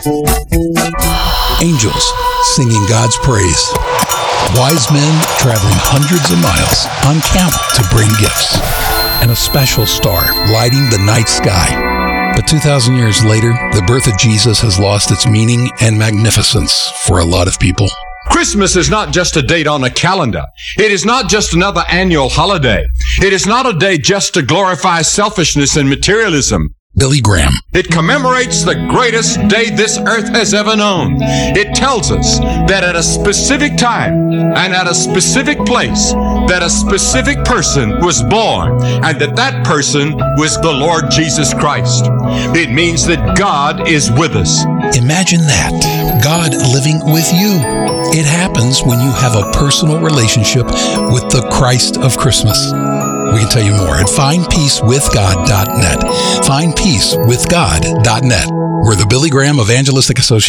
Angels singing God's praise. Wise men traveling hundreds of miles on camel to bring gifts. And a special star lighting the night sky. But 2,000 years later, the birth of Jesus has lost its meaning and magnificence for a lot of people. Christmas is not just a date on a calendar. It is not just another annual holiday. It is not a day just to glorify selfishness and materialism. Billy Graham. It commemorates the greatest day this earth has ever known. It tells us that at a specific time and at a specific place, that a specific person was born, and that person was the Lord Jesus Christ. It means that God is with us. Imagine that, God living with you. It happens when you have a personal relationship with the Christ of Christmas. We can tell you more at findpeacewithgod.net. Findpeacewithgod.net. We're the Billy Graham Evangelistic Association.